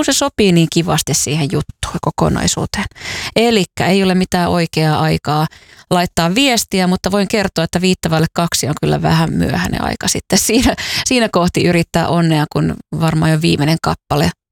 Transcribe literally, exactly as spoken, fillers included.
se sopii niin kivasti siihen juttuun ja kokonaisuuteen. Elikkä ei ole mitään oikeaa aikaa laittaa viestiä, mutta voin kertoa, että viittävälle kaksi on kyllä vähän myöhäinen aika sitten siinä, siinä kohti yrittää onnea, kun varmaan jo viimeinen kappale